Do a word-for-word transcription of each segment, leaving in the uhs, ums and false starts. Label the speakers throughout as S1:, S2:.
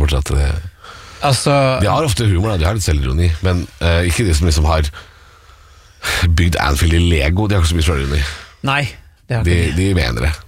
S1: fortsatt det.
S2: Altså,
S1: de har ofte humor, da. De har litt selvironi, men uh, ikke de som liksom har bygd Anfield i Lego. De har ikke så mye selvironi.
S2: Nei, det har
S1: de,
S2: ikke
S1: de mener det.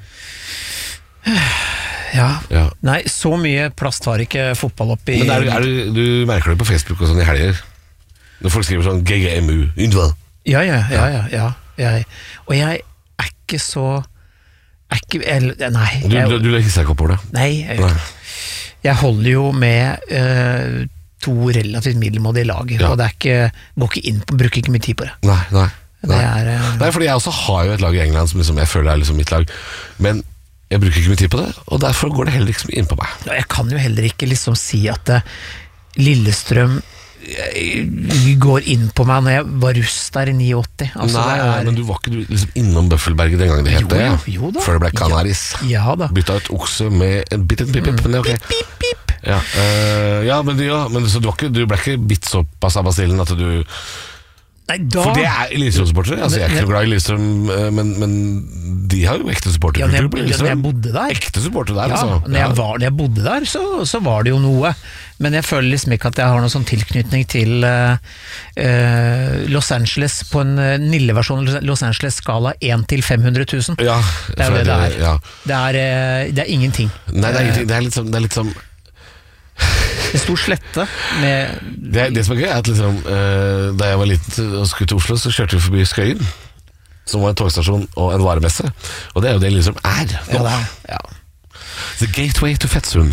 S2: Ja.
S1: ja.
S2: Nei, så mye plast har ikke fotball opp i.
S1: Men er, er, du merker det på Facebook og sånn i helger når folk skriver sånn G G M U, Yndval.
S2: Ja, ja, ja, ja, ja. Jeg, og jeg er ikke så er ikke, eller, Nei
S1: Du,
S2: jeg,
S1: du, du hisser ikke opp over det?
S2: Nei, jeg, nei. jeg holder jo med uh, to relativt middelmådige lag, ja. Og det er ikke, går ikke inn på, bruker ikke mye tid på det.
S1: Nei, nei, nei.
S2: Det er, uh,
S1: nei fordi jeg også har jo et lag i England som liksom jeg føler er liksom mitt lag, men jeg bruker ikke mye tid på det, og derfor går det heller ikke så mye inn på meg.
S2: Jeg kan jo heller ikke liksom si at uh, Lillestrøm går inn på meg når jeg var russ der i åttini. Altså,
S1: nei,
S2: er...
S1: men du var ikke du, liksom innom Bøffelberget den gangen det het det,
S2: jo, jo da.
S1: Før det ble Canaris.
S2: Ja, ja da.
S1: Bytta ut okse med en bitte pip, pip, men det er ok.
S2: Pip, pip, pip.
S1: Ja, uh, ja, men, ja, men så du, ikke, du ble ikke bitt såpass av basillen at du
S2: Nei, da...
S1: For det er Lillestrøm-supportere. Altså, jeg er ikke noe glad i Lillestrøm, men, men de har jo ekte supporterkultur.
S2: Ja, når, når jeg bodde der.
S1: Ekte supporter der,
S2: ja,
S1: altså.
S2: Når jeg, var, når jeg bodde der, så, så var det jo noe. Men jeg føler liksom ikke at jeg har noen sånn tilknytning til uh, uh, Los Angeles på en uh, nille-versjon Los Angeles-skala én til fem hundre tusen.
S1: Ja,
S2: det er jo det det er.
S1: Ja.
S2: Det, er uh, det er ingenting.
S1: Nei, det er ingenting. Det er litt som... Det er litt som
S2: en stor slette med
S1: det, det som er gøy er at liksom, uh, da jeg var liten og skulle til Oslo, så kjørte vi forbi Skøyen, som var en togstasjon og en varemesse. Og det er jo det liksom er nå.
S2: Ja, det er, ja.
S1: The gateway to Fettsund.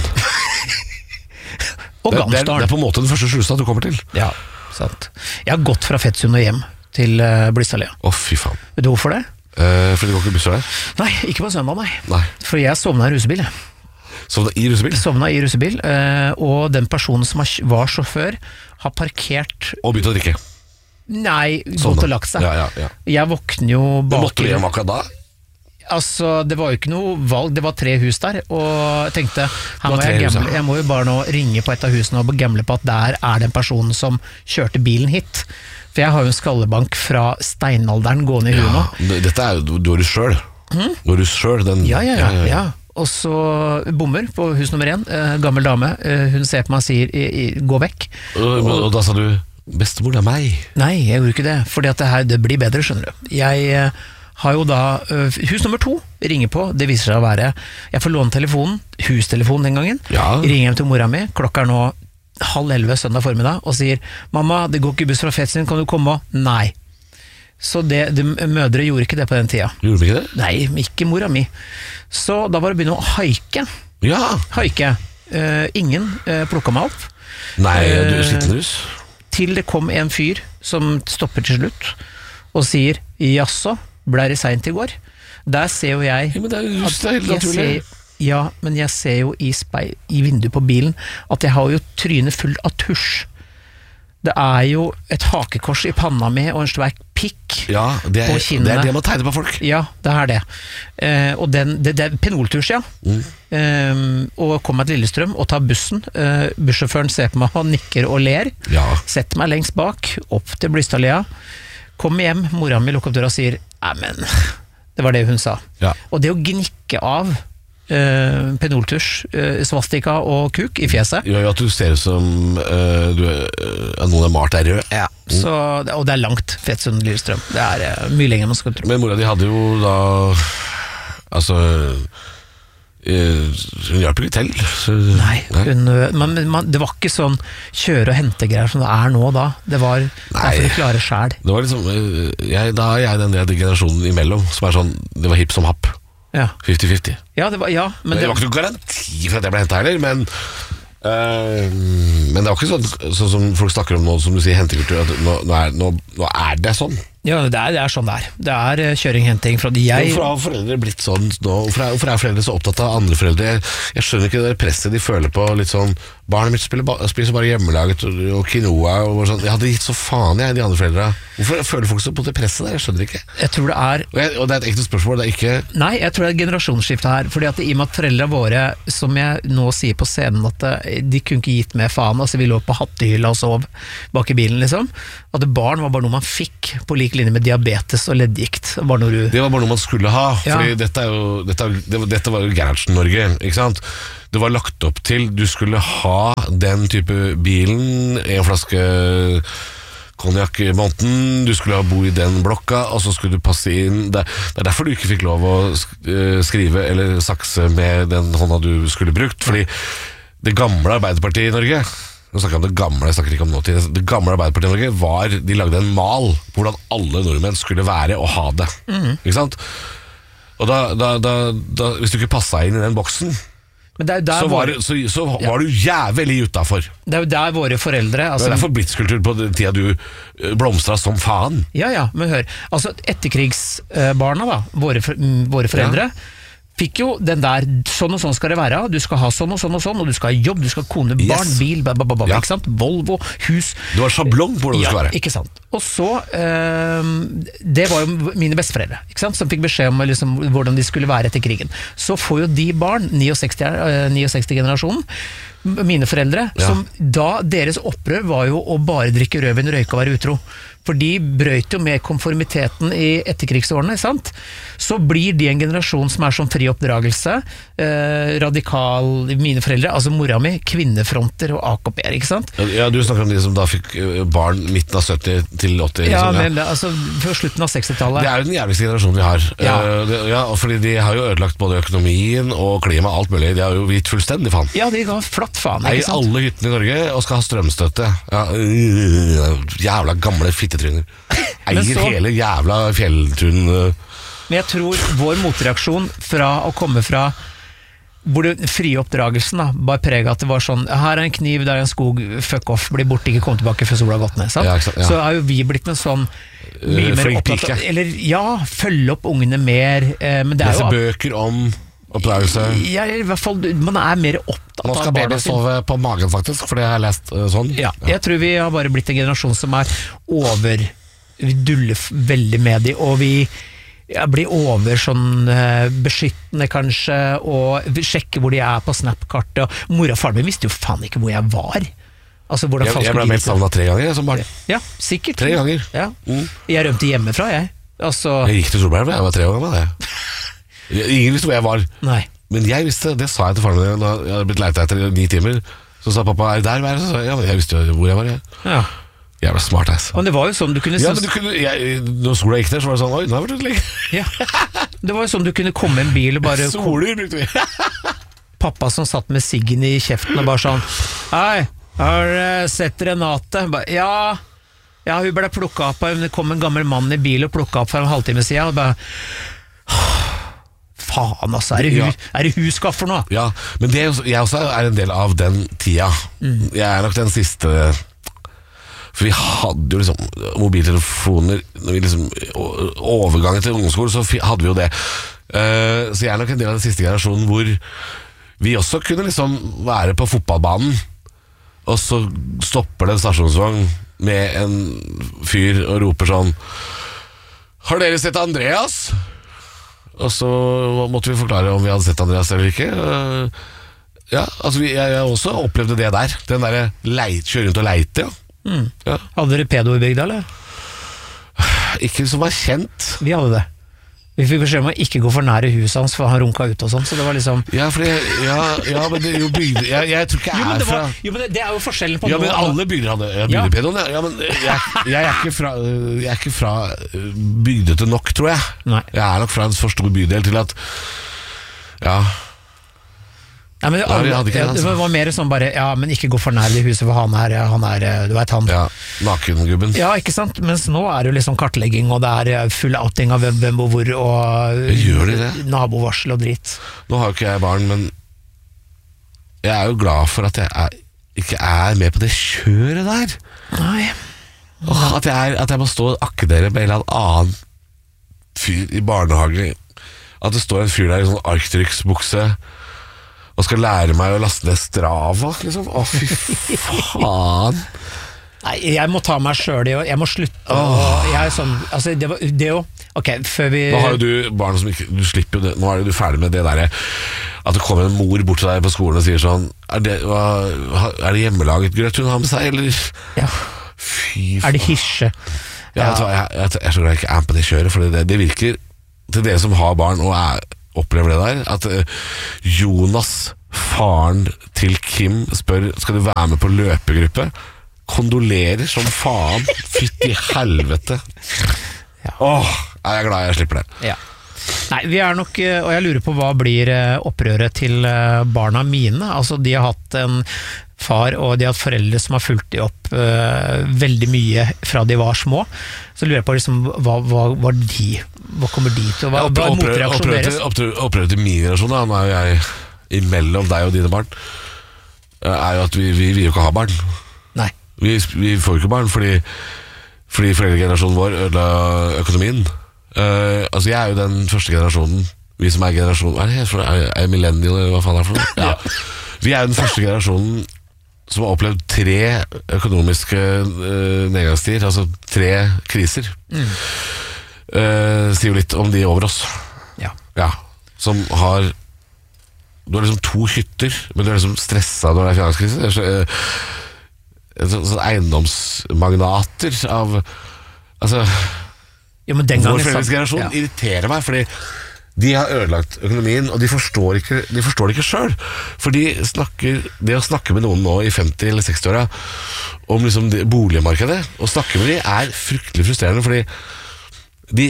S2: Og Gamsdalen.
S1: Det, det, det er på en måte den første slustad du kommer til.
S2: Ja, sant. Jeg har gått fra Fettsund og hjem til uh, Blistadlia.
S1: Å, oh, fy faen.
S2: Vet du hvorfor det?
S1: Uh, fordi det går ikke busser der?
S2: Nei, ikke på søndag, nei.
S1: nei.
S2: For jeg sovna i rusebil, jeg.
S1: Sovna i rusebil?
S2: Sovna i rusebil, og den personen som var sjåfør har parkert
S1: og begynt å drikke?
S2: Nei, gått og lagt seg.
S1: Ja, ja, ja.
S2: Jeg våkner jo bak.
S1: Måtte du hjem akkurat da?
S2: Altså, det var jo ikke noe valg. Det var tre hus der, og jeg tenkte her må jeg, gamble. Jeg må jo bare nå ringe på et av husene og gamble på at der er den personen som kjørte bilen hit. For jeg har jo en skallebank fra steinalderen gående i huet nå.
S1: Ja, dette er jo, du er du selv
S2: hmm?
S1: Du er du selv den,
S2: ja, ja, ja, ja, ja. Og så bommer på hus nummer én, eh, gammel dame, eh, hun ser på meg og sier i, i, gå vekk.
S1: Og, og, og da sa du, bestemor det er meg.
S2: Nei, jeg gjorde ikke det, fordi at det her det blir bedre, skjønner du. Jeg eh, har jo da, uh, hus nummer to ringer på, det viser seg å være, jeg får låne telefonen, hustelefonen den gangen,
S1: ja.
S2: Ringer hjem til mora mi, klokka er nå halv elleve søndag formiddag, og sier, mamma, det går ikke buss fra Fettsund, kan du komme? Nei. Så det, de, mødre gjorde ikke det på den tida.
S1: Gjorde de ikke det?
S2: Nei, ikke mora mi. Så da var det å begynne å haike.
S1: Ja.
S2: Haike. Uh, ingen uh, plukket meg opp.
S1: Nei, du er
S2: uh,
S1: skittenrus.
S2: Til det kom en fyr som stopper til slutt og sier, jaså, ble det sent i går? Der ser jo jeg...
S1: Ja, men det er jo just det, helt naturlig.
S2: Ja, men jeg ser jo i, speil, i vinduet på bilen at jeg har jo trynet full av tusj. Det er jo et hakekors i panna mi og en svær pikk
S1: ja, det er,
S2: på kinnene.
S1: Det er det man tegner på folk.
S2: Ja, det er det. Eh, og den, det, det er penoltusj, ja. Mm. Eh, og kommer meg til Lillestrøm og tar bussen. Eh, bussjåføren ser på meg og nikker og ler.
S1: Ja.
S2: Setter meg lengst bak, opp til Blystadlia. Kommer hjem, mora mi lukker opp døra og sier, men det var det hun sa. Ja. Og det å gnikke av Uh, penoltusj, uh, svastika og kuk i fjeset.
S1: Ja, ja, at du ser ut som uh, du, uh, noen er malt er rød.
S2: Ja, mm. så, og det er langt Fettsund Lillestrøm. Det er uh, mye lenger enn man skal tro.
S1: Men mora di hadde jo da altså uh, hun hjalp ikke til. Så,
S2: nei, nei. Hun, man, man, det var ikke sånn kjøre- og hentegreier som det er nå da. Det var derfor du klarer selv.
S1: Det var liksom uh, jeg, da er jeg den der generasjonen imellom som er sånn, det var hipp som happ.
S2: Ja.
S1: fifty fifty.
S2: Ja, det var, ja, men
S1: det, det var ikke noen garanti for at jeg ble hentet heller, men uh, men det var ikke sånn, sånn som folk snakker om nå, som du sier, hentekultur, at nå, nå, er, nå, nå er det sånn. Ja,
S2: det er, det er sånn det er. Det er uh, kjøring-henting fra de jeg...
S1: Hvorfor har foreldre blitt sånn nå? Hvorfor er, hvorfor er foreldre så opptatt av andre foreldre? Jeg, jeg skjønner ikke det presset de føler på, litt sånn, barnet mitt spiller, spiser bare hjemmelaget og, og quinoa og sånn. Jeg hadde gitt så faen jeg, de andre foreldre. Hvorfor føler folk så på det presset der? Jeg skjønner ikke.
S2: Jeg tror det er...
S1: Og, jeg, og det er et ekte spørsmål, det er ikke...
S2: Nei, jeg tror det er et generasjonsskifte her, fordi at i og med at foreldre våre, som jeg nå sier på scenen, at de kunne ikke gitt med faen, altså vi lå på hattehylla og sov bak i bilen, liksom. At barn var bare noe man fikk på like linje med diabetes og leddgikt. Det var noe, du...
S1: det var bare noe man skulle ha,
S2: ja.
S1: Fordi dette, er jo, dette, er, det, dette var jo Gerhardsen-Norge, ikke sant? det var lagt opp til du skulle ha den type bilen, en flaske konjakk i måneden, du skulle bo i den blokka, og så skulle du passe inn. Det, det er derfor du ikke fikk lov å skrive eller sakse med den hånda du skulle brukt, fordi det gamle Arbeiderpartiet i Norge, nå snakker jeg om det gamle, jeg snakker ikke om nåtid, det gamle Arbeiderpartiet i Norge var, de lagde en mal på hvordan alle nordmenn skulle være og ha det. Mm. Ikke sant? Og da, da, da, da, hvis du ikke passet inn i den boksen,
S2: Men det er der
S1: så, var,
S2: våre,
S1: så, så var ja. du jævlig utenfor.
S2: Det er jo der våre foreldre altså,
S1: Det er derfor blitskultur på den tida du blomstret som faen.
S2: Ja, ja, men hør altså, etterkrigsbarna da Våre, våre foreldre ja. Fikk jo den der, sånn og sånn skal det være. Du skal ha sånn og sånn og sånn, og du skal ha jobb, du skal ha kone, barn, yes. bil, babababa, ja. ikke sant? Volvo, hus.
S1: Du har sjablong på hvordan
S2: ja,
S1: det skal være.
S2: Ikke sant. Og så, øh, det var jo mine besteforeldre, ikke sant? Som fikk beskjed om liksom, hvordan de skulle være etter krigen. Så får jo de barn, sekstini-generasjonen, mine foreldre, ja. Som da deres opprør var jo å bare drikke rødvin, røyke og være utro. For de brøt jo med konformiteten i etterkrigsårene, sant? Så blir de en generasjon som er som fri oppdragelse, eh, radikal, mine foreldre, altså mora mi, kvinnefronter og A K P-er, ikke sant?
S1: Ja, du snakker om de som da fikk barn midten av sytti til åtti.
S2: Ja,
S1: liksom, ja.
S2: men altså for slutten av sekstitallet.
S1: Det er jo den jævligste generasjonen vi har. Ja. Uh, det, ja, fordi de har jo ødelagt både økonomien og klima, alt mulig. De har jo gitt fullstendig faen.
S2: Ja, de ga flatt faen, ikke
S1: sant? Eier alle hyttene i Norge og skal ha strømstøtte. Ja, uh, jævla gamle fitte tryner. Eier så, hele jævla fjelltun.
S2: Men jeg tror vår motreaksjon fra å komme fra hvor den frie oppdragelsen da, bare preget at det var sånn, her er en kniv, der er en skog, fuck off, bli borte, ikke kom tilbake før sola har gått ned, sant? Ja, ja. Så er jo vi blitt en sånn mye mer opptatt av, eller ja, følge opp ungene mer, eh, men det er
S1: Lese
S2: jo
S1: bøker om oppdragelse.
S2: Ja, i hvert fall, man er mer opptatt av barna.
S1: Nå skal baby sove på magen faktisk, for det har jeg lest uh, sånn.
S2: Ja, ja, jeg tror vi har bare blitt en generasjon som er over, vi duller veldig med de, og vi jeg blir over sånn uh, beskyttende kanskje, og sjekke hvor de er på Snap-kartet. Mora og faren min visste jo faen ikke hvor jeg var. Altså, hvordan
S1: jeg, jeg ble meldt savnet tre ganger som barn.
S2: Ja, sikkert.
S1: Tre ganger.
S2: Ja. Mm. Jeg rømte hjemmefra, jeg. Altså...
S1: Jeg gikk til Solberg, jeg var tre år gammel. Ingen visste hvor jeg var.
S2: Nei.
S1: Men jeg visste, det sa jeg til faren min da jeg hadde blitt letet etter ni timer. Så sa pappa, er det der? Så sa jeg, ja, men jeg visste jo hvor jeg var. Jeg. Ja. Jævla smart, ass.
S2: Men det var jo sånn du kunne...
S1: Ja, men du kunne jeg, når sola gikk der, så var det sånn, oi, nå har vi vært litt
S2: ja. Det var jo sånn du kunne komme en bil og bare...
S1: Soler brukte vi.
S2: Pappa som satt med siggen i kjeften og bare sånn, hei, har du sett Renate? Bare, ja, ja, hun ble plukket opp av, det kom en gammel mann i bil og plukket opp for en halvtime siden, og bare... Faen, altså, er det hun, ja. Er det hun skaffer nå?
S1: Ja, men det, jeg også er en del av den tida. Mm. Jeg er nok den siste... For vi hadde jo liksom mobiltelefoner når vi liksom overgangen til ungdomsskolen, så hadde vi jo det. Uh, så jeg er nok en del av den siste generasjonen hvor vi også kunne liksom være på fotballbanen, og så stopper det en stasjonsvogn med en fyr og roper sånn, har dere sett Andreas? Og så måtte vi forklare om vi hadde sett Andreas eller ikke. Uh, ja, altså vi, jeg, jeg også opplevde det der. Den der leit, kjøre rundt og leite, ja.
S2: Mm. Ja. Hadde dere pedo i bygda, eller?
S1: Ikke som var kjent.
S2: Vi hadde det. Vi fikk beskjed om å ikke gå for nære huset hans, for han runka ut og sånn, så det var liksom...
S1: Ja, for det, ja, ja men det er jo bygde... Jeg, jeg tror ikke jeg er fra...
S2: Jo, men det, det er jo forskjellen på...
S1: Ja, men alle bygder hadde ja, bygdepedoen, ja. Ja, men jeg, jeg, er ikke fra, jeg er ikke fra bygdete nok, tror jeg.
S2: Nei.
S1: Jeg er nok fra en for stor bydel til at... Ja...
S2: Ja, men alle, ja, det, det var mer sånn bare, ja, men ikke gå for nær i huset, for han er, han er du vet han.
S1: Ja, nakengubben.
S2: Ja, ikke sant, mens nå er det jo liksom kartlegging, og det er full outing av hvem, hvem og hvor, og
S1: gjør de det?
S2: Nabovarsel og dritt.
S1: Nå har jo ikke jeg barn, men jeg er jo glad for at jeg er, ikke er med på det kjøret der.
S2: Nei.
S1: Åh, at, jeg er, at jeg må stå og akke dere med en eller annen fyr i barnehage, at det står en fyr der i sånn Arctrix-bukse, og skal lære meg å laste ned Strava, liksom. Å, fy faen.
S2: Nei, jeg må ta meg selv i år. Jeg må slutte. Oh. Jeg er sånn, altså, det, var, det jo, ok, før vi...
S1: Nå har jo du barn som ikke, du slipper jo det, nå er du ferdig med det der, at det kommer en mor bort til deg på skolen og sier sånn, er det, hva, er det hjemmelaget grøt hun har med seg, eller?
S2: Ja.
S1: Fy faen.
S2: Er det hisje?
S1: Ja, jeg, jeg, jeg, jeg tror jeg ikke er på det kjøret, for det, det virker til dere som har barn og er opplever det der, at uh, Jonas faren til Kim spør skal du være med på løpegruppe, kondolerer som faen. Fytti helvete.
S2: Ja.
S1: Åh, jeg er glad jeg slipper det.
S2: Ja. Nei, vi er nok, og jeg lurer på hva blir opprøret til barna mine. Altså, de har hatt en far, og de har hatt foreldre som har fulgt de opp uh, veldig mye fra de var små. Så lurer jeg på liksom, hva, hva, hva, de, hva kommer de til? Hva, hva er motreaksjonen deres?
S1: Opprøret til min generasjon, da, nå er jo jeg imellom deg og dine barn, er jo at vi, vi vil jo ikke ha barn.
S2: Nei.
S1: Vi, vi får jo ikke barn fordi, fordi foreldregenerasjonen vår ødela økonomien. Uh, altså jeg er jo den første generasjonen, vi som er generasjon er det for, er, er millennial eller hva faen er det for noe? Ja. Vi er jo den første generasjonen som har opplevd tre økonomiske uh, nedgangstider, altså tre kriser. Mm. Uh, sier jo litt om de over oss.
S2: Ja.
S1: Ja. Som har, du har liksom to hytter, men du er liksom stresset når det er finanskrise. Det er så, uh, så, så eiendomsmagnater av, altså
S2: Jo, men den gangen
S1: vår foreldregenerasjon ja. irriterer meg, fordi de har ødelagt økonomien, og de forstår ikke, de forstår det ikke selv. For de snakker, det å snakke med noen nå i femti- eller seksti-åra om liksom det, boligmarkedet, og snakke med de er fryktelig frustrerende, fordi de,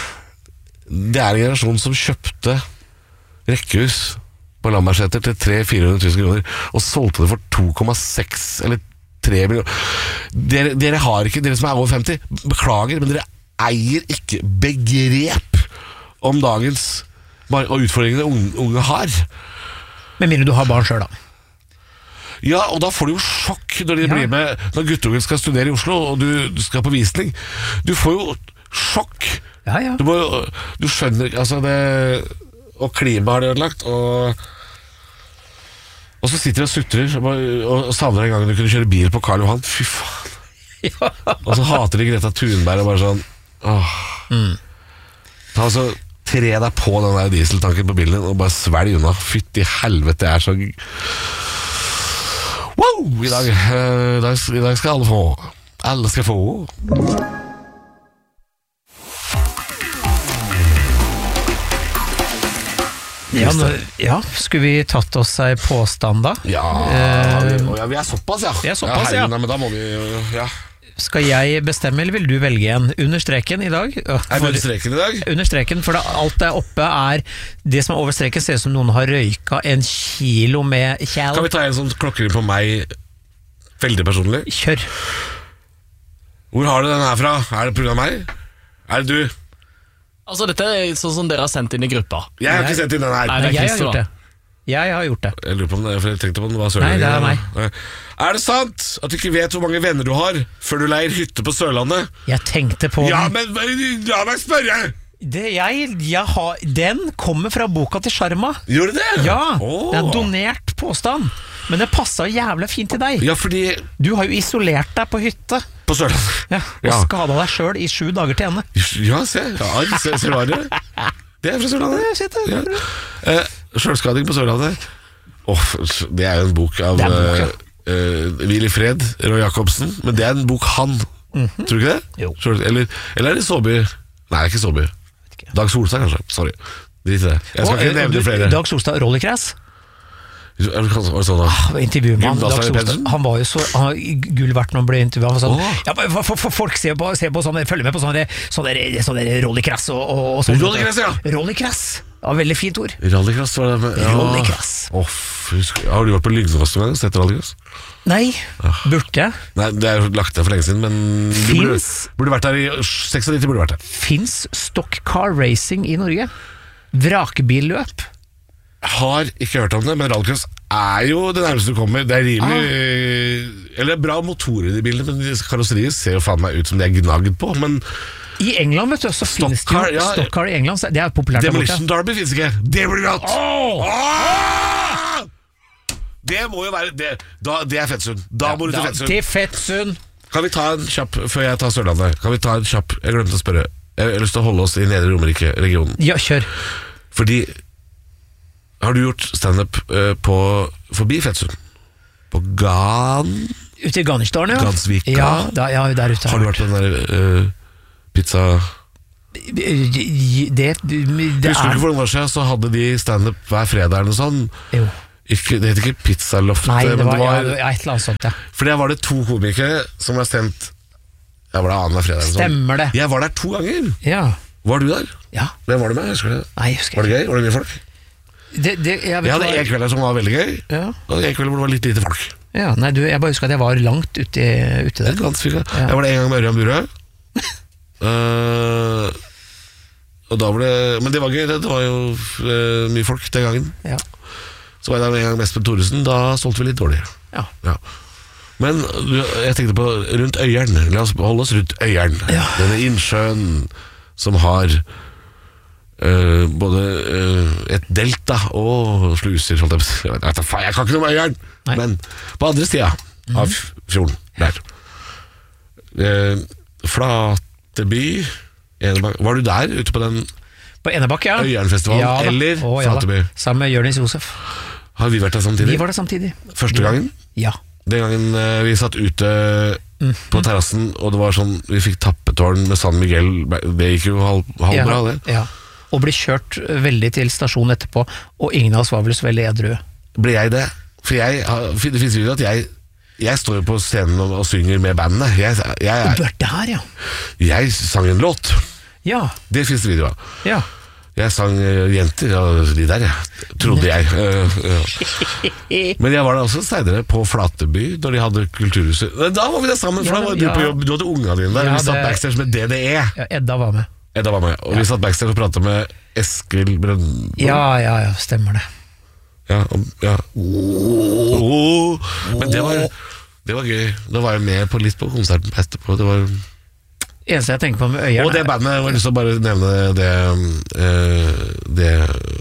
S1: det er en generasjon som kjøpte rekkehus på Lambertseter til tre til fire hundre tusen kroner, og solgte det for to komma seks eller tre millioner. Dere, dere har ikke, dere som er over femti, beklager, men dere eier ikke begrep om dagens og utfordringene unge, unge har.
S2: Med mindre du har barn selv da.
S1: Ja, og da får du jo sjokk når de ja. blir med, når guttungen skal studere i Oslo, og du, du skal på visning. Du får jo sjokk.
S2: Ja, ja.
S1: Du, må, du skjønner, altså det, og klima har det ødelagt, og og så sitter de og sutrer, og, og savner en gang du kunne kjøre bil på Karl Johan. Fy faen. Ja. Og så hater de Greta Thunberg og bare sånn åh. Mm. Ta altså tre deg på den der dieseltanken på bilen og bare svelg unna. Fytti helvete, det er så wow, i dag, uh, i, dag, i dag skal alle få. Alle skal få.
S2: Ja, nå, ja, skulle vi tatt oss ei påstand da?
S1: Ja,
S2: uh,
S1: vi, ja, vi er såpass, ja.
S2: Vi er såpass, ja.
S1: ja. Nei, men da må vi, ja.
S2: Skal jeg bestemme, eller vil du velge en? Under streken i dag?
S1: Er det under streken i dag?
S2: Under streken, for da, alt der oppe er det som er over streken, ser ut som noen har røyka en kilo med kjæl.
S1: Kan vi ta en sånn klokker inn på meg veldig personlig?
S2: Kjør.
S1: Hvor har du den her fra? Er det på grunn av meg? Er det du?
S3: Altså, dette er sånn som dere har sendt inn i gruppa.
S1: Jeg har ikke sendt inn den her.
S2: Nei, jeg har gjort det. Jeg har gjort det.
S1: Jeg lurer på om det, for jeg tenkte på den var Sørlandet.
S2: Nei, det er meg.
S1: Er det sant at du ikke vet hvor mange venner du har før du leier hytte på Sørlandet?
S2: Jeg tenkte på
S1: Ja,
S2: den.
S1: men la meg spørre!
S2: Det, jeg, jeg har, den kommer fra boka til Sharma.
S1: Gjør det det?
S2: Ja,
S1: oh.
S2: det er donert påstand. Men det passet jævla fint til deg.
S1: Ja, fordi
S2: du har jo isolert deg på hytte
S1: på Sørlandet.
S2: Ja, og ja. skadet deg selv i sju dager til ende.
S1: Ja, se, ja, se, se hva det Det er fra Sørlandet. Ja. Eh, Selvskading på Sørlandet. Oh, det er jo en bok av
S2: en bok, ja.
S1: uh, Willy Fred, Roy Jacobsen. Men det er en bok han mm-hmm. Tror du ikke det?
S2: Jo.
S1: Eller, eller er det Såby? Nei, det er ikke Såby. Dag Solstad kanskje, sorry. Drit i det. Jeg skal og, ikke nevne flere.
S2: Dag Solstad, Rollikræs.
S1: Sånn,
S2: ah, intervjuet med han, Dag Solstad. Han var jo så han, gull verdt når han ble intervjuet. Sånn, oh. ja, for, for, for folk ser på, ser på sånne, følger med på sånne, sånne, sånne Rollikræs og, og, og sånn.
S1: Rollikræs, ja.
S2: Rollikræs. Ja, veldig fint ord.
S1: Rallycross var det med, ja.
S2: Rallycross.
S1: Oh, har du vært på Lyngdalsvass noen gang? Sett Rallycross?
S2: Nei, ah. burde jeg?
S1: Nei, det er jo lagt der for lenge siden, men du burde, burde vært der i seksognitti burde vært der.
S2: Finns stock car racing i Norge? Vrakebilløp?
S1: Har ikke hørt om det, men Rallycross er jo det nærmeste du kommer. Det er rimelig ah. Eller det er bra motorer i bildet, men karosseriet ser jo faen meg ut som de er gnagd på, men
S2: i England vet du, så finnes det jo ja. Stockcar i England, det er populært.
S1: Demolition Derby finnes ikke. Det blir godt.
S2: Oh!
S1: Oh! Det må jo være det, da, det er Fettsund. Da ja, må du til Fettsund.
S2: Til Fettsund.
S1: Kan vi ta en kjapp før jeg tar Sørlandet? Kan vi ta en kjapp? Jeg glemte å spørre. Jeg har lyst til å holde oss i Nedre Romerike-regionen.
S2: Ja, kjør.
S1: Fordi har du gjort stand-up uh, på forbi Fettsund? På Gan?
S2: Ute i Ganisdalen, ja.
S1: Gansvika?
S2: Ja, da, ja, der ute.
S1: Har du vært på den der uh, pizza...
S2: Det, det, det
S1: Husker du ikke for noen år siden så hadde de stand-up hver fredag eller noe sånn
S2: jo.
S1: ikke, det heter ikke Pizzaloft.
S2: Nei, det
S1: men
S2: var,
S1: det var
S2: ja, det var et eller annet sånt, ja.
S1: For der var det to komikere som var stemt. Jeg var der annenhver fredag. eller sånn.
S2: Stemmer det.
S1: Jeg var der to ganger.
S2: Ja.
S1: Var du der?
S2: Ja.
S1: Hvem var du med? Husker du det?
S2: Nei, jeg husker
S1: Var det gøy? Var det mye folk?
S2: Det, det, jeg, vet
S1: Jeg hadde
S2: hva-
S1: en kveld der som var veldig gøy,
S2: Ja.
S1: og en kveld hvor det var litt lite folk.
S2: Ja, nei, du, jeg bare husker at jeg var langt uti, uti der.
S1: Det er ganske fint.
S2: Ja.
S1: Jeg var det en gang med Ørjan Burøe. uh, og da var det Men det var gøy, det, det var jo uh, mye folk den gangen.
S2: Ja.
S1: Så var jeg der med en gang med Espen Thoresen. Da solgte vi litt dårlig.
S2: Ja.
S1: Ja. Men jeg tenkte på rundt Øyeren. La oss holde oss rundt Øyeren.
S2: Ja.
S1: Denne innsjøen som har uh, både uh, et delta og sluser. Jeg, jeg, vet, jeg, faen, jeg kan ikke noe om Øyeren,
S2: Nei.
S1: men på andre sida av fjorden der. Uh, Flateby Enebakk. Var du der ute på den
S2: På Enebakk, ja.
S1: Øyernfestivalen
S2: Ja da.
S1: eller
S2: Å, ja da.
S1: Flateby?
S2: Sammen med Jørnis Josef.
S1: Har vi vært der samtidig?
S2: Vi var der samtidig.
S1: Første gangen?
S2: Ja.
S1: Den gangen eh, vi satt ute på terrassen, og det var sånn vi fikk tappetårn med San Miguel. Det gikk jo halv, halvbra, det.
S2: Ja. Og ble kjørt veldig til stasjonen etterpå, og ingen av oss var vel så veldig edru.
S1: Ble jeg det? For jeg, har- det finnes video at jeg Jeg står jo på scenen og, og synger med bandene. Jeg, jeg,
S2: Du
S1: jeg,
S2: er der, ja.
S1: jeg sang en låt.
S2: Ja,
S1: Det finnes det video av.
S2: ja.
S1: Jeg sang eh, Jenter, og de der, jeg. Trodde jeg. Eh, eh. Men jeg var der også senere på Flateby, når de hadde Kulturhuset. Eh, Da var vi der sammen, for da var du
S2: Ja.
S1: på jobb. Du hadde unga dine der.
S2: Ja,
S1: vi satt
S2: det-
S1: backstage med D D E.
S2: ja. Edda var med.
S1: Edda var med. Og vi satt backstage og pratet med Eskil Brøndbo.
S2: Ja, ja, ja, stemmer det.
S1: Ja, og, ja. Åh, men det var, det var gøy. Da var jeg med på litt på konserten etterpå. Det var...
S2: Eneste jeg tenker på med Øyeren
S1: Og det bandet, jeg har lyst til å bare nevne det eh, Det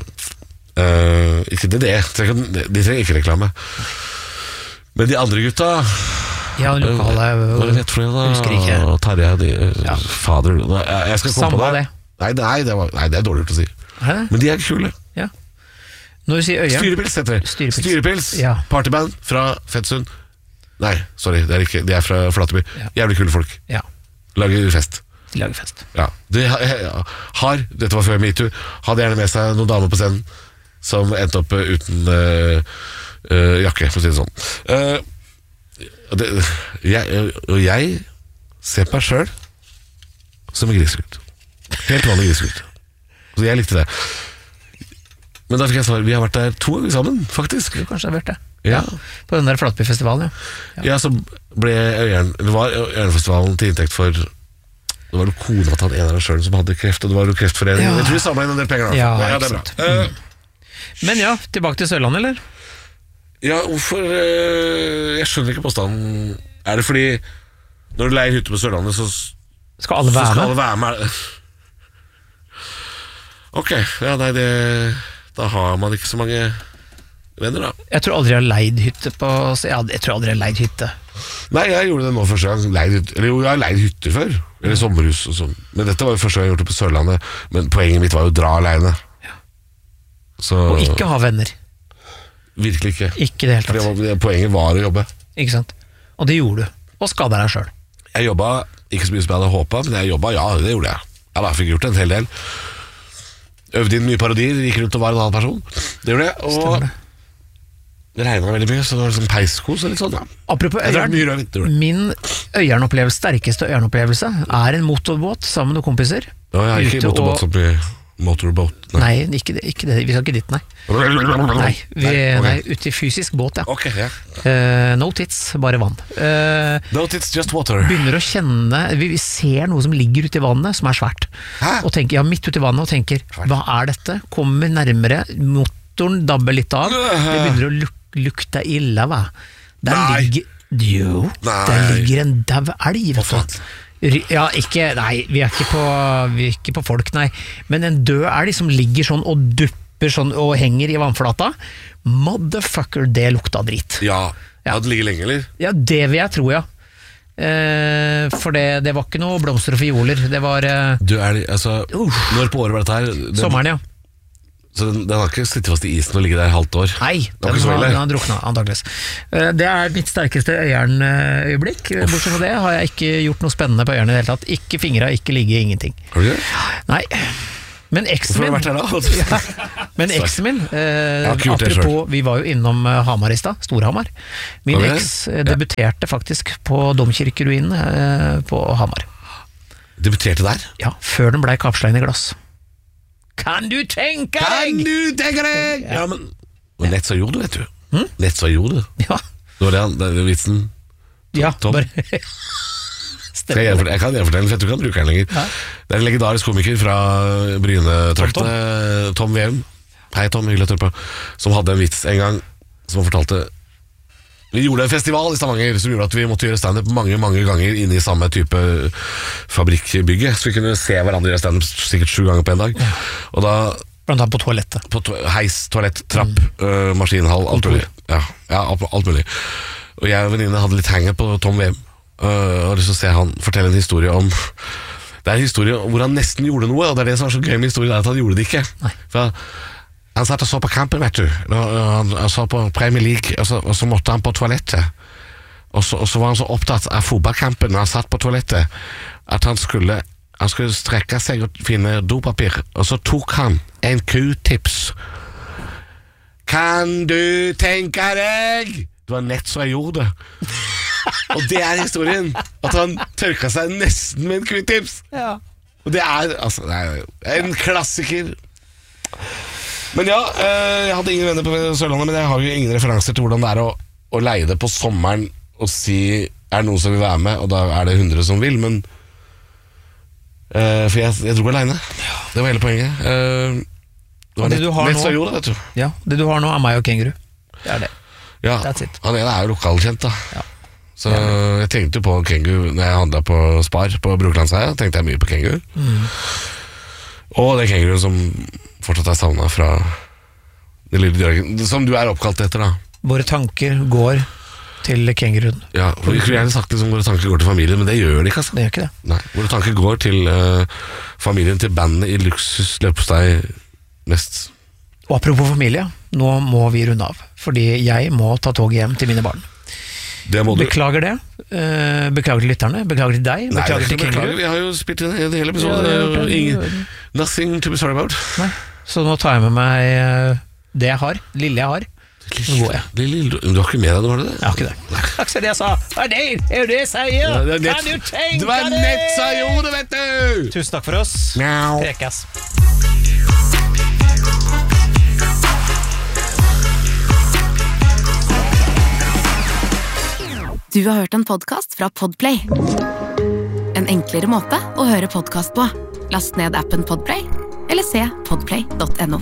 S1: eh, Ikke det det trenger- De trenger ikke reklame. Men de andre gutta
S2: Ja, lokale
S1: Hva er det rett for det da?
S2: Husker ikke.
S1: Tarjei, de,
S2: Ja.
S1: fader jeg, jeg skal komme
S2: Samme
S1: på det.
S2: det.
S1: Nei, nei, det var, nei, det er dårlig gjort å si.
S2: Hæ?
S1: Men de er kule.
S2: Ja. Når du sier Øyeren
S1: Styrepils heter det.
S2: Styrepils.
S1: Styrepils,
S2: Ja.
S1: partyband fra Fettsund. Nei, sorry, det er ikke, de er fra Flateby.
S2: Ja.
S1: Jævlig kule folk.
S2: Ja,
S1: Lager fest.
S2: de lager fest.
S1: Ja. De har, har, dette var før MeToo, hadde gjerne med seg noen damer på scenen som endte opp eh, uten uh, uh, jakke, for å si det sånn. Uh, det, jeg, og jeg ser på meg sjøl som en grisegutt. Helt vanlig grisegutt. Så jeg likte det. Men da fikk jeg svar. Vi har vært der to ganger sammen, faktisk.
S2: Du kanskje har vært det.
S1: Ja.
S2: På den der Flatbyfestivalen, ja.
S1: Ja, så ble Øyeren Det var Øyernfestivalen til inntekt for det var jo kona til han ene arrangøren som hadde kreft, og det var jo kreftforeningen.
S2: Ja.
S1: Jeg tror vi samla inn en del penger da.
S2: Ja,
S1: ja, det
S2: ikke
S1: er bra.
S2: sant.
S1: Eh,
S2: Men ja, tilbake til Sørlandet, eller?
S1: Ja, hvorfor eh, Jeg skjønner ikke påstanden. Er det fordi når du leier hytte på Sørlandet, så, så
S2: Skal alle være
S1: skal
S2: med?
S1: alle være med? Ok, ja, nei, det da har man ikke så mange venner, da.
S2: Jeg tror aldri jeg har leid hytte på ja, Jeg tror aldri jeg har leid hytte.
S1: Nei, jeg gjorde det nå første gang. Leid, hytte- eller jo, jeg har leid hytter før. Eller sommerhus og sånn. Men dette var jo første gang jeg gjorde det på Sørlandet. Men poenget mitt var jo å dra alene. Så
S2: Og ikke ha venner.
S1: virkelig ikke.
S2: Ikke i det hele
S1: For det
S2: tatt.
S1: var, poenget var å jobbe.
S2: Ikke sant? Og det gjorde du. Og skada deg sjøl.
S1: Jeg jobba ikke så mye som jeg hadde håpa, men jeg jobba, ja, det gjorde jeg. Jeg bare fikk gjort en hel del. Øvde inn mye parodier, gikk rundt og var en annen person. Det gjorde jeg.
S2: Stemmer
S1: Og
S2: det.
S1: det regna veldig mye, så det var sånn peiskos og litt sånn. Ja.
S2: Apropos
S1: Jeg drakk
S2: Øyeren.
S1: mye rødvin. det gjorde jeg.
S2: Min Øyeren-opplevelse, sterkeste Øyeren-opplevelse er en motorbåt sammen med noen kompiser.
S1: Ja, jeg er ikke
S2: Ute og-
S1: motorbåt som i motorboat.
S2: Nei, ikke det, ikke det. Vi skal ikke dit, nei. Nei, vi,
S1: ok.
S2: nei ute i fysisk båt, ja.
S1: Ok, ja.
S2: Eh, no tits, bare vann. Eh,
S1: No, it's just water.
S2: begynner å kjenne Vi vi ser noe som ligger ute i vannet, som er svært.
S1: Hæ?
S2: Og tenker, ja, midt ute i vannet og tenker hva er dette? Kommer nærmere, motoren dabber litt av. Det begynner å luk lukte ille, hva? Der
S1: Nei.
S2: ligger Jo,
S1: Nei.
S2: der ligger en dau elg, vet
S1: faen?
S2: du. Ry- Ja, ikke Nei, vi er ikke på Vi er ikke på folk, nei. Men en død elg som ligger sånn og dupper sånn og henger i vannflata. Motherfucker, det lukta drit.
S1: Ja.
S2: Ja.
S1: Hadde det ligget lenge, eller?
S2: Ja, det vil jeg tro, ja. Eh, for det, det var ikke noe blomster og fioler. Det var eh,
S1: Du, er det, altså
S2: Uff.
S1: Når på året var dette her? Den,
S2: sommeren, ja.
S1: Så den, den har ikke sittet fast i isen og ligget der et halvt år?
S2: Nei,
S1: Det var
S2: den
S1: ikke så
S2: har,
S1: ille.
S2: den har drukna, antakeligvis. Eh, Det er mitt sterkeste Øyeren-øyeblikk. Bortsett fra det har jeg ikke gjort noe spennende på Øyeren i det hele tatt. Ikke fingra, ikke ligge, ingenting.
S1: Har du ikke det?
S2: Nei, Men eksen min, ja, men eksen min eh, apropos, vi var jo innom uh, Hamar i stad, Storhamar. Min okay. eks eh, debuterte ja. faktisk på domkirkeruinene eh, på Hamar.
S1: Debuterte der?
S2: Ja, før den ble kapsla inn i glass. Kan du tenke deg?
S1: Kan du tenke deg? Ja, men og nett så gjorde du, vet du.
S2: Hmm?
S1: Nett så gjorde du.
S2: Ja.
S1: Det var det, det var vitsen. Tom,
S2: ja,
S1: Tom.
S2: bare...
S1: Jeg, jeg, jeg kan fortelle, for du kan bruke den lenger. Ja. Det er en legendarisk komiker fra Bryne-traktene, Tom, Tom Veum. Hei Tom, hyggelig å høre på. Som hadde en vits en gang som han fortalte. Vi gjorde en festival i Stavanger som gjorde at vi måtte gjøre stand-up mange mange ganger inne i samme type fabrikkbygge, så vi kunne se hverandre gjøre stand-up sikkert sju ganger på en dag. Ja. Og da
S2: blant annet på toalettet.
S1: På to heis, toalett, trapp, mm. uh, maskinhall, alt mulig. Ja, ja, alt mulig. Og jeg og venninne hadde litt henger på Tom Veum. Uh, og har lyst til å se han fortelle en historie om. Det er en historie hvor han nesten gjorde noe, og det er det som er så gøy med historien, er at han gjorde det ikke. Nei. For han satt og så på kampen, vet du. Han, han så på Premier League, og så, og så måtte han på toalettet. Og så, og så var han så opptatt av fotballkampen når han satt på toalettet, at han skulle, han skulle strekke seg og finne dopapir. Og så tok han en Q-tips. Kan du tenke deg? Det var nett så jeg gjorde det. Og det er historien. At han tørka seg nesten med en Q-tips. Ja. Og det er, altså, det er en klassiker. Men ja, jeg hadde ingen venner på Sørlandet, men jeg har jo ingen referanser til hvordan det er å, å leie det på sommeren og si, er det noen som vil være med, og da er det hundre som vil, men uh, for jeg, jeg dro alene. Det var hele poenget. Uh, det var nett, nett så gjorde det, vet du.
S2: Ja, det du har nå er meg og Kenguru. Det er det.
S1: Ja, han ene er jo lokalkjent da. Ja. Så jeg tenkte jo på Kenguru når jeg handlet på Spar på Brokelandsheia, tenkte jeg mye på Kenguru. Mm. Og det Kenguru som fortsatt er savnet fra det lille dyret, som du er oppkalt etter da.
S2: Våre tanker går til Kenguruen.
S1: Ja, og vi kunne gjerne sagt det som våre tanker går til familien, men det gjør det ikke, altså.
S2: Det gjør ikke det.
S1: Nei, våre tanker går til uh, familien, til bandet i Luksus Løpesteg mest.
S2: Og apropos familie, nå må vi runde av, fordi jeg må ta tog hjem til mine barn.
S1: Det må du.
S2: Beklager det. Uh, beklager til lytterne. Beklager til deg.
S1: Nei,
S2: beklager til
S1: Kenguru. Vi har jo spilt inn en hel episode. Ja, ingen, nothing to be sorry about.
S2: Nei. Så nå tar jeg med meg uh, det jeg har. Lille jeg har. Nå går jeg.
S1: Lille, du har ikke med deg det, var det det?
S2: Jeg har ikke det. Takk for det jeg sa. Hva er det? Er jo det jeg sier? Ja, det nett, kan du tenke deg?
S1: Det var nett som gjorde det, vet du!
S2: Tusen takk for oss.
S1: Mjau.
S2: Prekas.
S4: Du har hørt en podcast fra Podplay. En enklere måte å høre podcast på. Last ned appen Podplay, eller se podplay punktum no.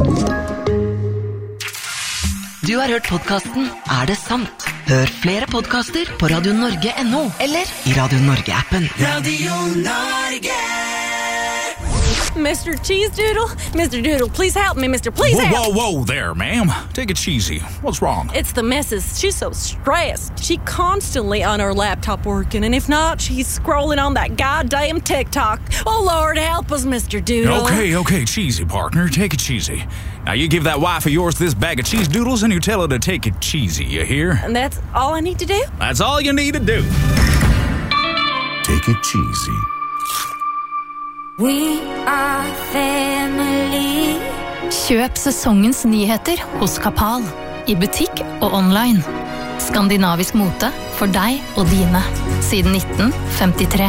S5: Du har hørt podcasten Er det sant? Hør flere podcaster på radio norge punktum no, eller i Radio Norge-appen. Radio Norge!
S6: Mister Cheese Doodle? Mister Doodle, please help me, Mister Please
S7: whoa,
S6: help!
S7: Whoa, whoa there, ma'am. Take it cheesy. What's wrong?
S6: It's the missus. She's so stressed. She constantly on her laptop working, and if not, she's scrolling on that goddamn TikTok. Oh, Lord, help us, Mister Doodle.
S7: Okay, okay, cheesy, partner. Take it cheesy. Now, you give that wife of yours this bag of cheese doodles, and you tell her to take it cheesy, you hear?
S6: And that's all I need to do?
S7: That's all you need to do.
S8: Take it cheesy.
S9: We are family.
S4: Kjøp sesongens nyheter hos Kapal. I butikk og online. Skandinavisk mote for deg og dine. Siden nitten femtitre.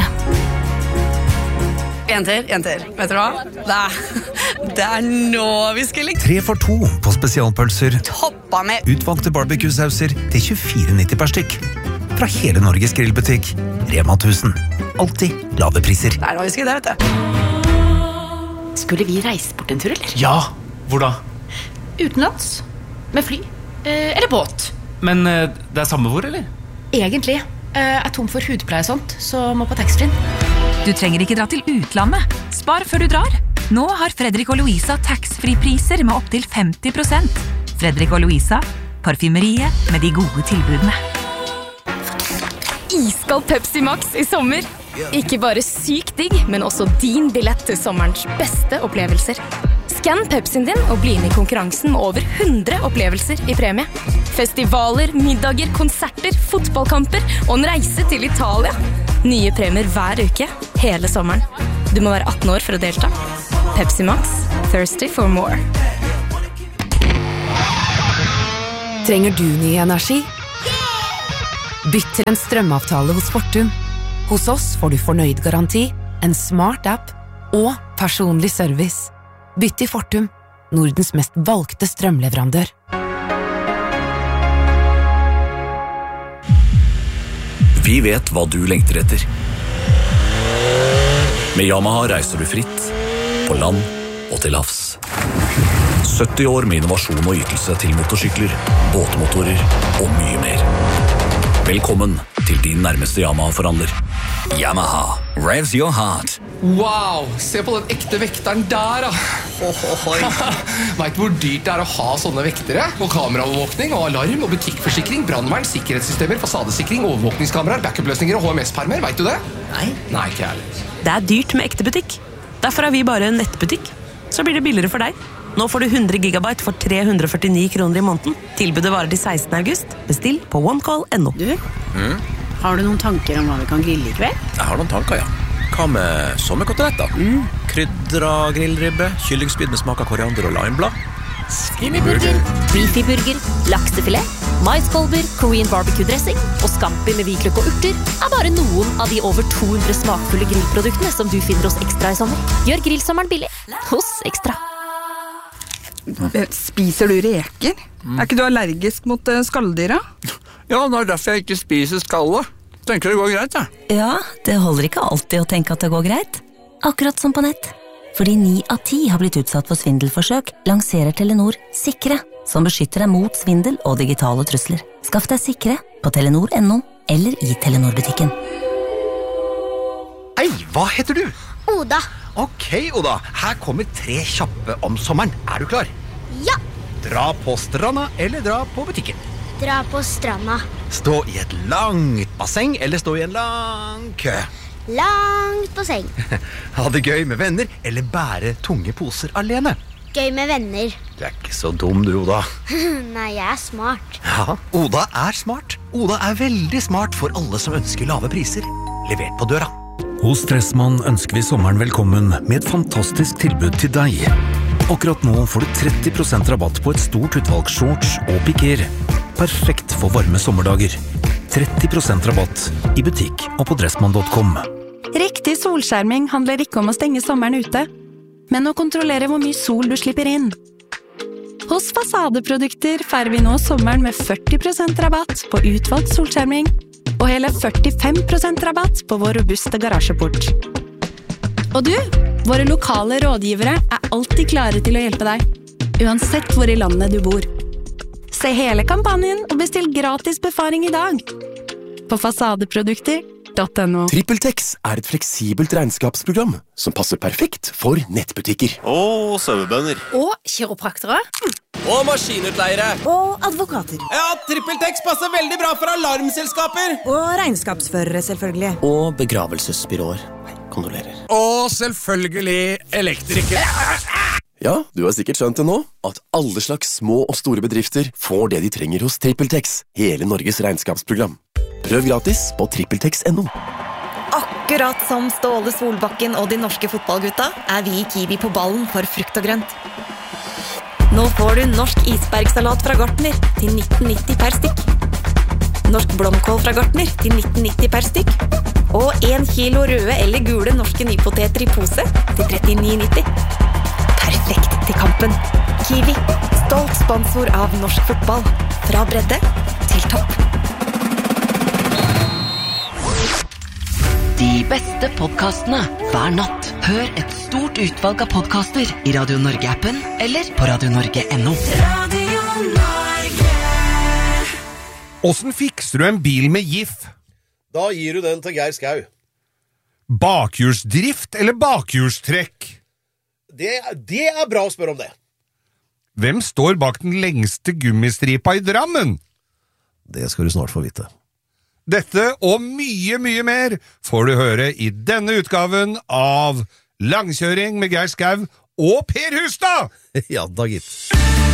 S10: Jenter, jenter, vet du hva? Det er, det er nå vi skal like.
S11: Tre for to på spesialpølser.
S10: Toppa med
S11: utvalgte barbecue-sauser til tjuefire nitti per stykk. Fra hele Norges grillbutikk. Rema tusen. Alltid lave priser.
S10: Det er nå vi skal det, vet du.
S4: Skulle vi reise bort en tur, eller?
S12: Ja, hvor da?
S4: Utenlands. Med fly. Eh, eller båt.
S12: Men eh, det er samme hvor, eller?
S4: Egentlig. Eh, er tom for hudpleie og sånt, så må på taxfree.
S13: Du trenger ikke dra til utlandet. Spar før du drar. Nå har Fredrik og Louisa tax-free-priser med opp til femti prosent. Fredrik og Louisa, parfymeriet med de gode tilbudene.
S14: Iskald Pepsi Max i sommer. Ikke bare sykt digg, men også din billett til sommerens beste opplevelser. Skann Pepsien din og bli med i konkurransen med over hundre opplevelser i premie. Festivaler, middager, konserter, fotballkamper og en reise til Italia. Nye premier hver uke, hele sommeren. Du må være atten år for å delta. Pepsi Max, thirsty for more.
S15: Trenger du ny energi? Bytt til en strømavtale hos Fortum. Hos oss får du fornøyd garanti, en smart app og personlig service. Bytt til Fortum, Nordens mest valgte strømleverandør.
S16: Vi vet hva du lengter etter. Med Yamaha reiser du fritt, på land og til havs. sytti år med innovasjon og ytelse til motorsykler, båtmotorer og mye mer. Velkommen til din nærmeste Yamaha-forhandler. Yamaha, revs your heart.
S17: Wow, se på den ekte vekteren der da. Vet du hvor dyrt det er å ha sånne vektere? Og kameraovervåkning, og alarm, og butikkforsikring, brandvern, sikkerhetssystemer, fasadesikring, overvåkningskameraer, backup-løsninger og H M S-permer, vet du det? Nei. Nei, ikke heller.
S18: Det er dyrt med ekte butikk. Derfor er vi bare en nettbutikk. Så blir det billigere for deg. Nå får du hundre gigabyte for tre hundre og førtini kroner i måneden. Tilbudet varer til sekstende august. Bestill på onecall punktum no.
S19: Du, mm? Har du noen tanker om hva vi kan grille i kveld?
S20: Jeg har noen tanker, ja. Hva med sommerkoteletter? Mm. Krydra grillribbe, kyllingspyd med smak av koriander og limeblad.
S21: Skinnyburger, beefyburger, laksefilet, maiskolber, Korean barbecue-dressing og scampi med hvitløk og urter er bare noen av de over to hundre smakfulle grillproduktene som du finner hos Ekstra i sommer. Gjør grillsommeren billig hos Ekstra.
S22: Spiser du reker? Mm. Er ikke du allergisk mot uh, skalldyra?
S20: Ja, det er derfor jeg ikke spiser skalle. Tenker det går greit, ja.
S18: Ja, det holder ikke alltid å tenke at det går greit. Akkurat som på nett. Fordi ni av ti har blitt utsatt for svindelforsøk, lanserer Telenor Sikre, som beskytter deg mot svindel og digitale trusler. Skaff deg Sikre på telenor punktum no eller i Telenor-butikken.
S11: Hei, hva heter du?
S23: Oda.
S11: Ok, Oda. Her kommer tre kjappe om sommeren. Er du klar?
S23: Ja.
S11: Dra på stranda eller dra på butikken?
S23: Dra på stranda.
S11: Stå i et langt basseng eller stå i en lang kø?
S23: Langt basseng.
S11: Ha det gøy med venner eller bære tunge poser alene?
S23: Gøy med venner.
S11: Du er ikke så dum, du, Oda.
S23: Nei, jeg er smart.
S11: Ja, Oda er smart. Oda er veldig smart for alle som ønsker lave priser. Levert på døra.
S24: Hos Dressmann ønsker vi sommeren velkommen med et fantastisk tilbud til deg. Akkurat nå får du tretti prosent rabatt på et stort utvalg shorts og piker. Perfekt for varme sommerdager. tretti prosent rabatt i butikk og på dressmann punktum com.
S25: Riktig solskjerming handler ikke om å stenge sommeren ute, men å kontrollere hvor mye sol du slipper inn. Hos Fasadeprodukter feirer vi nå sommeren med førti prosent rabatt på utvalgt solskjerming og hele førtifem prosent rabatt på vår robuste garasjeport. Og du, våre lokale rådgivere er alltid klare til å hjelpe deg, uansett hvor i landet du bor. Se hele kampanjen og bestill gratis befaring i dag på fasadeprodukter punktum no.
S26: TrippelTex er et fleksibelt regnskapsprogram som passer perfekt for nettbutikker.
S27: Og sauebønder.
S19: Og kiropraktere.
S27: Og maskinutleiere.
S19: Og advokater.
S27: Ja, TrippelTex passer veldig bra for alarmselskaper.
S19: Og regnskapsførere, selvfølgelig.
S26: Og begravelsesbyråer. Kondolerer.
S27: Og selvfølgelig elektrikere.
S26: Ja, du har sikkert skjønt det nå, at alle slags små og store bedrifter får det de trenger hos TrippelTex, hele Norges regnskapsprogram. Prøv gratis på trippeltex punktum no.
S28: Akkurat som Ståle Solbakken og de norske fotballgutta er vi i Kiwi på ballen for frukt og grønt. Nå får du norsk isbergsalat fra Gartner til nitten nitti per stykk. Norsk blomkål fra Gartner til nitten nitti per stykk. Og en kilo røde eller gule norske nypoteter i pose til trettini nitti. Perfekt til kampen. Kiwi, stolt sponsor av norsk fotball. Fra bredde til topp.
S5: De beste podcastene hver natt. Hør et stort utvalg av podcaster i Radio Norge-appen eller på radio norge punktum no.
S29: Radio Norge.
S30: Hvordan fikser du en bil med G I F?
S31: Da gir du den til Geir Skau.
S30: Bakhjulsdrift eller bakhjulstrekk?
S31: Det, det er bra å spørre om det.
S30: Hvem står bak den lengste gummistripa i Drammen?
S31: Det skal du snart få vite.
S30: Dette og mye, mye mer får du høre i denne utgaven av Langkjøring med Geir Skau og Per Hustad!
S31: Ja, da gitt.